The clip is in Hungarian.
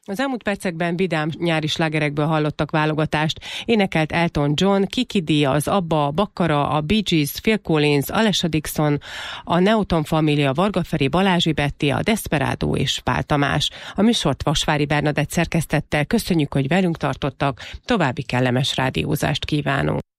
Az elmúlt percekben vidám nyári slágerekből hallottak válogatást. Énekelt Elton John, Kiki D, az ABBA, a Bakkara, a Bee Gees, Phil Collins, Alessia Dixon, a Newton Família, Varga Feri, Balázsi Betti, a Desperado és Pál Tamás. A műsort Vasvári Bernadett szerkesztette. Köszönjük, hogy velünk tartottak. További kellemes rádiózást kívánunk.